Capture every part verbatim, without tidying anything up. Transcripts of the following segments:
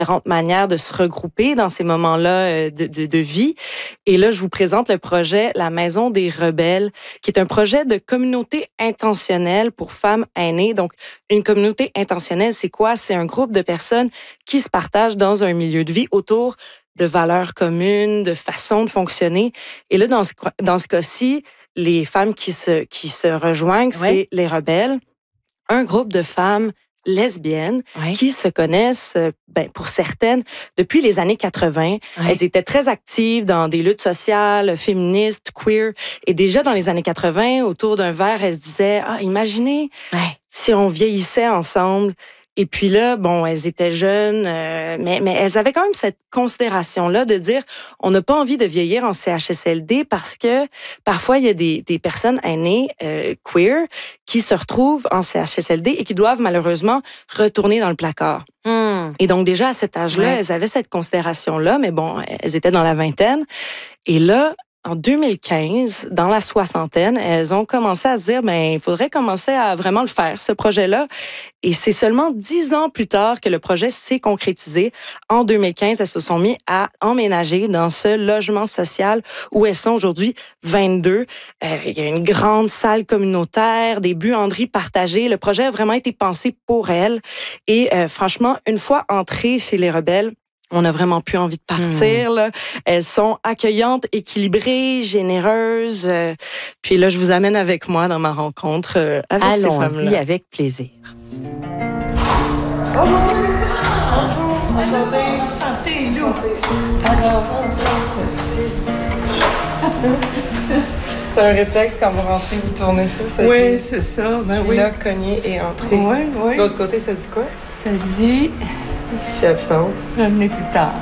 différentes manières de se regrouper dans ces moments-là de, de, de vie. Et là, je vous présente le projet La Maison des Rebelles, qui est un projet de communauté intentionnelle pour femmes aînées. Donc, une communauté intentionnelle, c'est quoi? C'est un groupe de personnes qui se partagent dans un milieu de vie autour de valeurs communes, de façons de fonctionner. Et là, dans ce, dans ce cas-ci, les femmes qui se, qui se rejoignent, ouais. c'est les rebelles, un groupe de femmes lesbiennes ouais. qui se connaissent, ben, pour certaines, depuis les années quatre-vingts. Ouais. Elles étaient très actives dans des luttes sociales, féministes, queer. Et déjà dans les années quatre-vingts, autour d'un verre, elles se disaient « Ah, imaginez ouais. si on vieillissait ensemble ». Et puis là, bon, elles étaient jeunes, euh, mais, mais elles avaient quand même cette considération-là de dire on n'a pas envie de vieillir en C H S L D parce que parfois, il y a des, des personnes aînées, euh, queer, qui se retrouvent en C H S L D et qui doivent malheureusement retourner dans le placard. Mm. Et donc déjà, à cet âge-là, ouais. elles avaient cette considération-là, mais bon, elles étaient dans la vingtaine. Et là, en deux mille quinze, dans la soixantaine, elles ont commencé à se dire, ben, il faudrait commencer à vraiment le faire, ce projet-là. Et c'est seulement dix ans plus tard que le projet s'est concrétisé. En deux mille quinze, elles se sont mis à emménager dans ce logement social où elles sont aujourd'hui vingt-deux. Euh, il y a une grande salle communautaire, des buanderies partagées. Le projet a vraiment été pensé pour elles. Et euh, franchement, une fois entrées chez les Rebelles, on n'a vraiment plus envie de partir. Mmh. Là. Elles sont accueillantes, équilibrées, généreuses. Euh, puis là, je vous amène avec moi dans ma rencontre euh, avec Allons-y ces femmes-là. Allons-y avec plaisir. Bonjour! Bonjour! Enchantée! Enchantée, Lou! Alors, c'est un réflexe quand vous rentrez, vous tournez ça. ça oui, dit, c'est ça. Ben oui. Là, cogner et entrer. Oui, oui. De l'autre côté, ça dit quoi? Ça dit... Je suis absente. Revenez plus tard.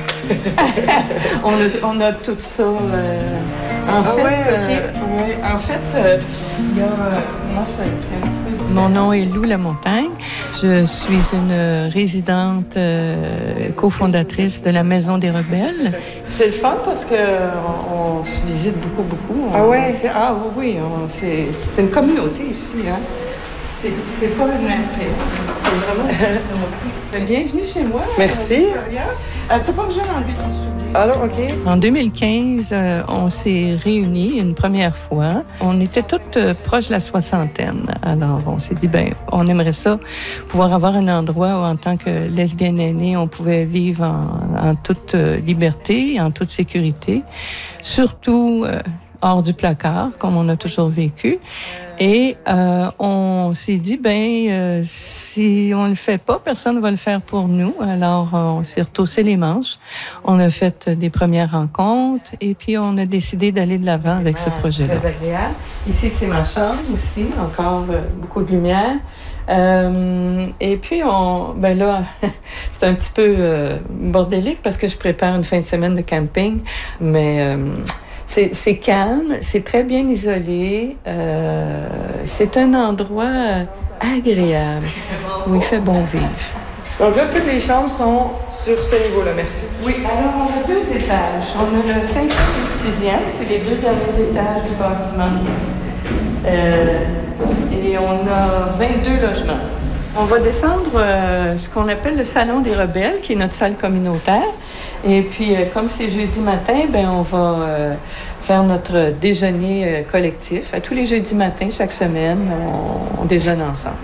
on, a, on a tout ça. Euh, en, ah fait, ouais, okay. euh, ouais, en fait, euh, il y a... Euh, moi, c'est, c'est un peu différent. Mon nom est Lou Lamontagne. Je suis une résidente euh, cofondatrice de la Maison des Rebelles. C'est le fun parce qu'on on se visite beaucoup, beaucoup. On, ah ouais? Ah oui, oui. On, c'est, c'est une communauté ici, hein. C'est, c'est pas une impé. C'est vraiment une bienvenue chez moi. Merci. Euh, t'as pas besoin d'enlever ton soulier. Alors, OK. En deux mille quinze, euh, on s'est réunis une première fois. On était toutes euh, proches de la soixantaine. Alors, on s'est dit, ben, on aimerait ça, pouvoir avoir un endroit où, en tant que lesbienne aînée, on pouvait vivre en, en toute euh, liberté, en toute sécurité. Surtout... Euh, hors du placard, comme on a toujours vécu. Et euh, on s'est dit, ben euh, si on le fait pas, personne ne va le faire pour nous. Alors, on s'est retroussé les manches. On a fait des premières rencontres et puis on a décidé d'aller de l'avant avec ce projet-là. Très agréable. Ici, c'est ma chambre aussi, encore euh, beaucoup de lumière. Euh, et puis, on, ben là, c'est un petit peu euh, bordélique parce que je prépare une fin de semaine de camping, mais... Euh, C'est, c'est calme, c'est très bien isolé. Euh, c'est un endroit agréable où il fait bon vivre. Donc là, toutes les chambres sont sur ce niveau-là, merci. Oui, alors on a deux étages. On a le cinquième et le sixième, c'est les deux derniers étages du bâtiment. Euh, et on a vingt-deux logements. On va descendre euh, ce qu'on appelle le Salon des Rebelles, qui est notre salle communautaire. Et puis, euh, comme c'est jeudi matin, ben on va euh, faire notre déjeuner euh, collectif. À tous les jeudis matins, chaque semaine, on, on déjeune ensemble.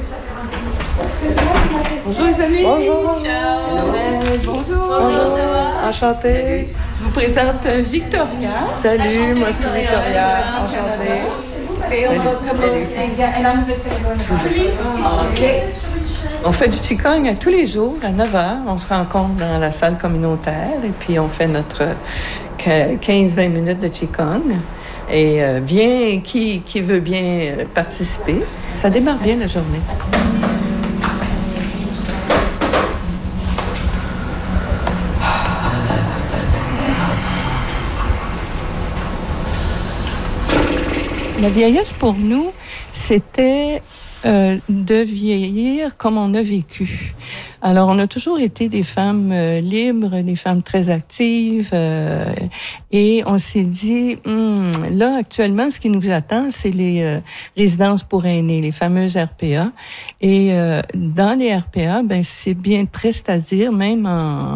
Bonjour les amis! Bonjour! Bonjour! Euh, bonjour! Bonjour! Enchantée! Je vous présente Victoria. Salut, Enchantée, moi c'est Victoria. Enchantée. Et on va commencer. OK. On fait du qigong tous les jours à neuf heures. On se rencontre dans la salle communautaire et puis on fait notre quinze à vingt minutes de qigong. Et euh, viens, qui, qui veut bien participer. Ça démarre bien la journée. La vieillesse, pour nous, c'était euh, de vieillir comme on a vécu. Alors, on a toujours été des femmes euh, libres, des femmes très actives, euh, et on s'est dit, hum, là, actuellement, ce qui nous attend, c'est les euh, résidences pour aînés, les fameuses R P A. Et euh, dans les R P A, ben c'est bien triste à dire, même en,